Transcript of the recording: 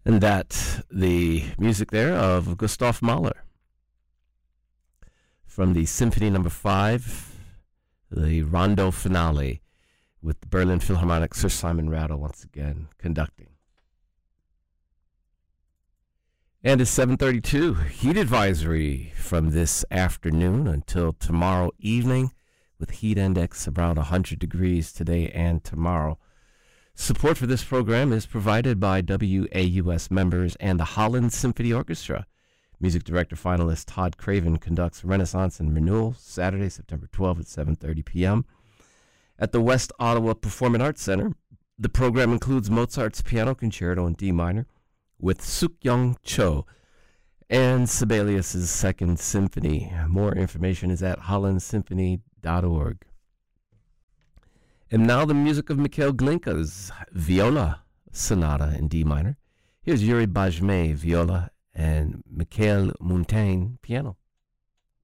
And that, the music there of Gustav Mahler from the Symphony Number 5, the Rondo Finale, with the Berlin Philharmonic, Sir Simon Rattle once again conducting. And it's 7:32, heat advisory from this afternoon until tomorrow evening, with heat index around 100 degrees today and tomorrow. Support for this program is provided by WAUS members and the Holland Symphony Orchestra. Music director finalist Todd Craven conducts Renaissance and Renewal Saturday, September 12th at 7:30 p.m. at the West Ottawa Performing Arts Center. The program includes Mozart's Piano Concerto in D minor with Suk-Young Cho and Sibelius' Second Symphony. More information is at hollandsymphony.org. And now the music of Mikhail Glinka's Viola Sonata in D minor. Here's Yuri Bajme, viola, and Mikhail Montaigne, piano.